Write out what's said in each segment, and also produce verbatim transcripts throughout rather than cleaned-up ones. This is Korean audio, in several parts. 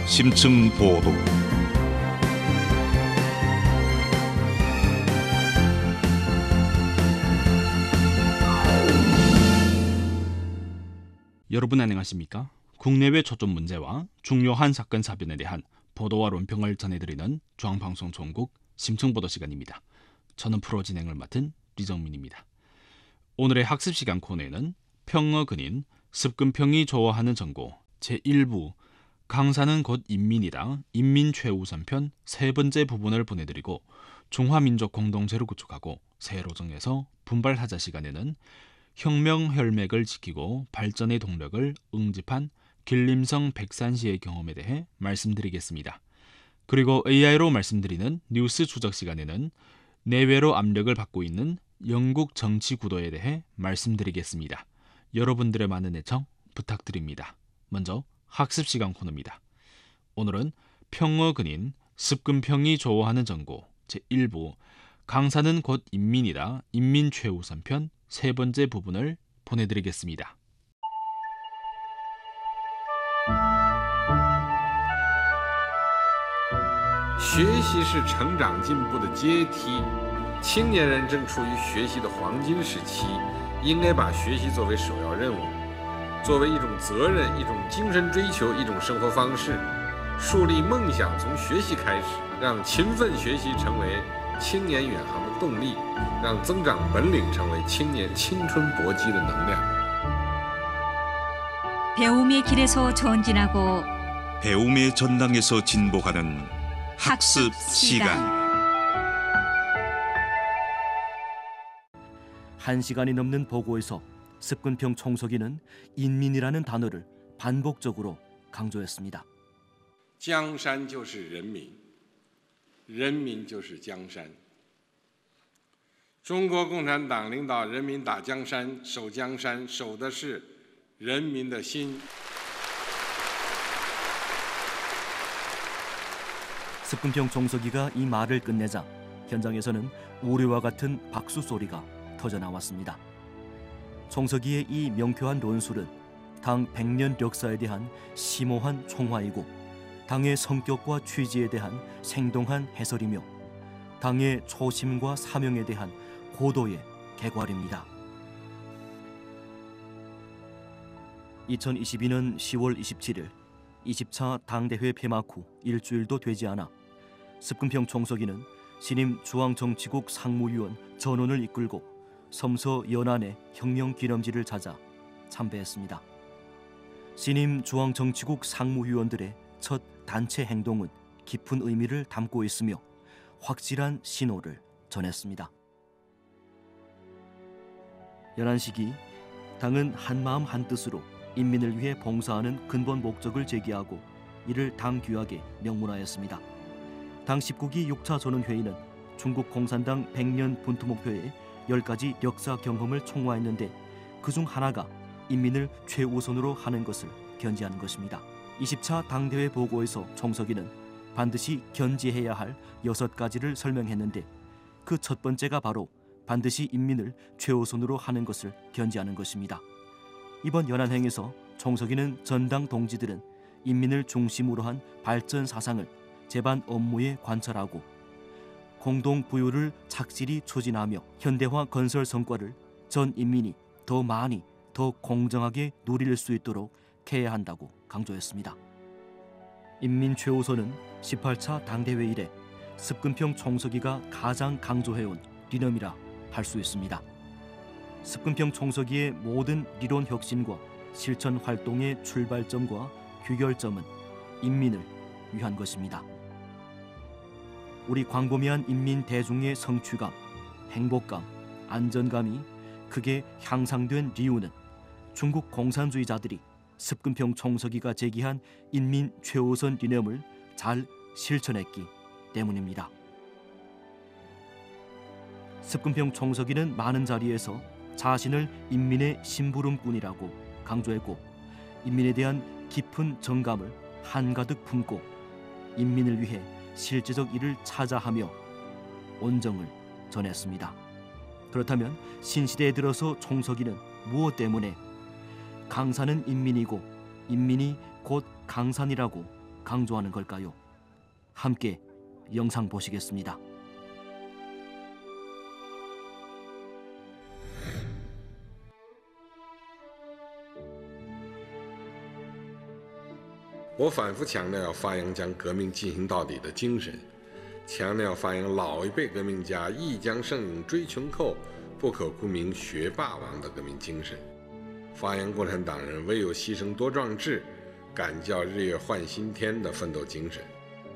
심층 보도. 여러분 안녕하십니까? 국내외 초점 문제와 중요한 사건 사변에 대한 보도와 논평을 전해드리는 중앙방송 전국 심층보도 시간입니다. 저는 프로 진행을 맡은 류정민입니다. 오늘의 학습시간 코너에는 평어 근인 습근평이 좋아하는 전고 제일 부 강사는 곧 인민이다 인민 최우선편 세 번째 부분을 보내드리고 중화민족 공동체를 구축하고 새로 정해서 분발하자 시간에는 혁명 혈맥을 지키고 발전의 동력을 응집한 길림성 백산시의 경험에 대해 말씀드리겠습니다. 그리고 에이아이로 말씀드리는 뉴스 추적 시간에는 내외로 압력을 받고 있는 영국 정치 구도에 대해 말씀드리겠습니다. 여러분들의 많은 애청 부탁드립니다. 먼저 학습시간 코너입니다. 오늘은 평어 근인 습근평이 좋아하는 전고 제일 부 강사는 곧 인민이다 인민 최우선편 세 번째 부분을 보내드리겠습니다. 学习是成长进步的阶梯，青年人正处于学习的黄金时期，应该把学习作为首要任务，作为一种责任、一种精神追求、一种生活方式，树立梦想从学习开始，让勤奋学习成为青年远航的动力，让增长本领成为青年青春搏击的能量。 배움의 길에서 전진하고 배움의 전당에서 진보하는 학습 시간. 한 시간이 넘는 보고에서 습근평 총석이는 인민이라는 단어를 반복적으로 강조했습니다. 江山就是人民，人民就是江山。中国共产党领导人民打江山、守江山，守的是人民的心。 습근평 총석이가 이 말을 끝내자 현장에서는 우려와 같은 박수 소리가 터져 나왔습니다. 총석이의 이 명쾌한論술은 당 백 년 역사에 대한 심오한 총화이고 당의 성격과 취지에 대한 생동한 해설이며 당의 초심과 사명에 대한 고도의 개괄입니다. 이천이십이 년 시월 이십칠일 이십 차 당대회 폐막 후 일주일도 되지 않아 습근평 총석이는 신임 중앙정치국 상무위원 전원을 이끌고 섬서 연안의 혁명기념지를 찾아 참배했습니다. 신임 중앙정치국 상무위원들의 첫 단체 행동은 깊은 의미를 담고 있으며 확실한 신호를 전했습니다. 연안 시기 당은 한마음 한뜻으로 인민을 위해 봉사하는 근본 목적을 제기하고 이를 당 규약에 명문화했습니다. 당 십구 기 육 차 전원회의는 중국 공산당 백 년 분투 목표에 열 가지 역사 경험을 총화했는데 그중 하나가 인민을 최우선으로 하는 것을 견지하는 것입니다. 이십 차 당대회 보고에서 총석이는 반드시 견지해야 할 여섯 가지를 설명했는데 그 첫 번째가 바로 반드시 인민을 최우선으로 하는 것을 견지하는 것입니다. 이번 연안행에서 총석이는 전당 동지들은 인민을 중심으로 한 발전 사상을 제반 업무에 관철하고 공동 부유를 착실히 추진하며 현대화 건설 성과를 전 인민이 더 많이 더 공정하게 누릴 수 있도록 해야 한다고 강조했습니다. 인민 최우선은 십팔 차 당대회 이래 습근평 총석이가 가장 강조해온 리념이라 할 수 있습니다. 습근평 총석이의 모든 리론 혁신과 실천 활동의 출발점과 규결점은 인민을 위한 것입니다. 우리 광범위한 인민 대중의 성취감, 행복감, 안전감이 크게 향상된 이유는 중국 공산주의자들이 습근평 총석이가 제기한 인민 최우선 리념을 잘 실천했기 때문입니다. 습근평 총석이는 많은 자리에서 자신을 인민의 심부름꾼이라고 강조했고 인민에 대한 깊은 정감을 한가득 품고 인민을 위해 실제적 일을 찾아하며 온정을 전했습니다. 그렇다면 신시대에 들어서 총석이는 무엇 때문에 강산은 인민이고 인민이 곧 강산이라고 강조하는 걸까요? 함께 영상 보시겠습니다. 我反复强调要发扬将革命进行到底的精神，强调发扬老一辈革命家一将胜勇追穷寇，不可沽名学霸王的革命精神，发扬共产党人唯有牺牲多壮志，敢叫日月换新天的奋斗精神。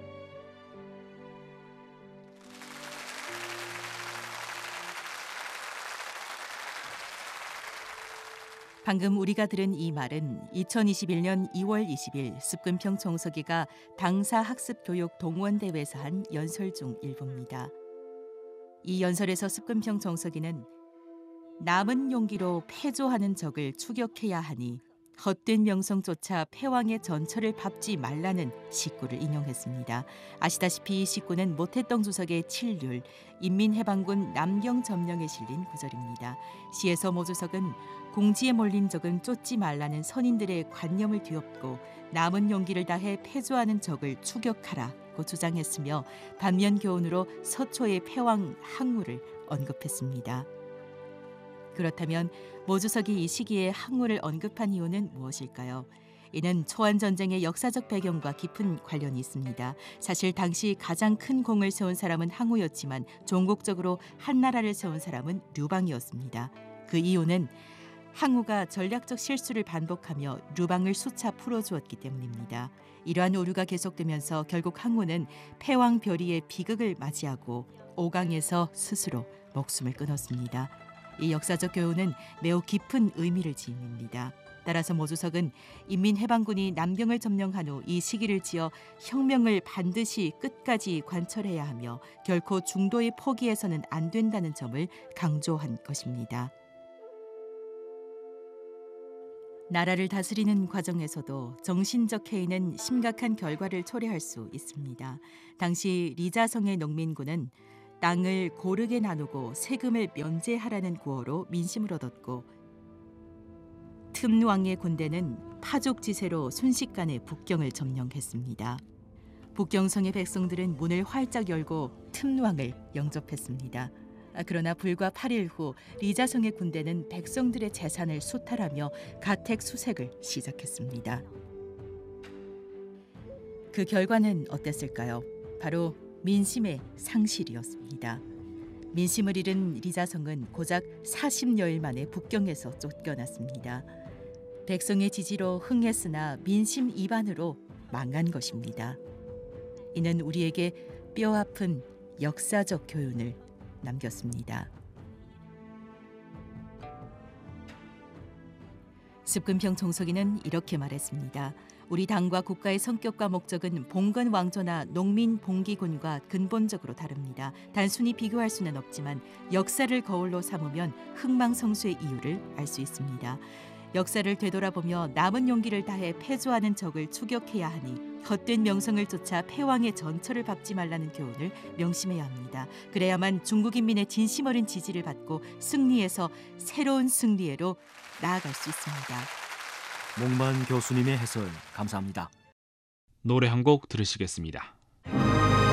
방금 우리가 들은 이 말은 이천이십일 년 이월 이십일 습근평 총서기가 당사 학습교육 동원대회에서 한 연설 중 일부입니다. 이 연설에서 습근평 총서기는 남은 용기로 패조하는 적을 추격해야 하니 헛된 명성조차 패왕의 전철을 밟지 말라는 식구를 인용했습니다. 아시다시피 이 식구는 모태동 주석의 칠률, 인민해방군 남경점령에 실린 구절입니다. 시에서 모주석은 궁지에 몰린 적은 쫓지 말라는 선인들의 관념을 뒤엎고 남은 용기를 다해 패조하는 적을 추격하라고 주장했으며 반면 교훈으로 서초의 패왕 항우를 언급했습니다. 그렇다면 모주석이 이 시기에 항우를 언급한 이유는 무엇일까요? 이는 초안전쟁의 역사적 배경과 깊은 관련이 있습니다. 사실 당시 가장 큰 공을 세운 사람은 항우였지만 종국적으로 한나라를 세운 사람은 류방이었습니다. 그 이유는 항우가 전략적 실수를 반복하며 류방을 수차 풀어주었기 때문입니다. 이러한 오류가 계속되면서 결국 항우는 패왕 벼리의 비극을 맞이하고 오강에서 스스로 목숨을 끊었습니다. 이 역사적 교훈은 매우 깊은 의미를 지닙니다. 따라서 모주석은 인민해방군이 남경을 점령한 후 이 시기를 지어 혁명을 반드시 끝까지 관철해야 하며 결코 중도의 포기해서는 안 된다는 점을 강조한 것입니다. 나라를 다스리는 과정에서도 정신적 해이는 심각한 결과를 초래할 수 있습니다. 당시 리자성의 농민군은 땅을 고르게 나누고 세금을 면제하라는 구호로 민심을 얻었고 틈왕의 군대는 파족지세로 순식간에 북경을 점령했습니다. 북경성의 백성들은 문을 활짝 열고 틈왕을 영접했습니다. 그러나 불과 팔 일 후 리자성의 군대는 백성들의 재산을 수탈하며 가택 수색을 시작했습니다. 그 결과는 어땠을까요? 바로 민심의 상실이었습니다. 민심을 잃은 리자성은 고작 사십여일 만에 북경에서 쫓겨났습니다. 백성의 지지로 흥했으나 민심 이반으로 망한 것입니다. 이는 우리에게 뼈아픈 역사적 교훈을 남겼습니다. 습근평 총서기는 이렇게 말했습니다. 우리 당과 국가의 성격과 목적은 봉건 왕조나 농민 봉기군과 근본적으로 다릅니다. 단순히 비교할 수는 없지만 역사를 거울로 삼으면 흥망성쇠의 이유를 알 수 있습니다. 역사를 되돌아보며 남은 용기를 다해 패조하는 적을 추격해야 하니 헛된 명성을 쫓아 패왕의 전철을 밟지 말라는 교훈을 명심해야 합니다. 그래야만 중국 인민의 진심 어린 지지를 받고 승리에서 새로운 승리해로 나아갈 수 있습니다. 목만 교수님의 해설 감사합니다. 노래 한 곡 들으시겠습니다.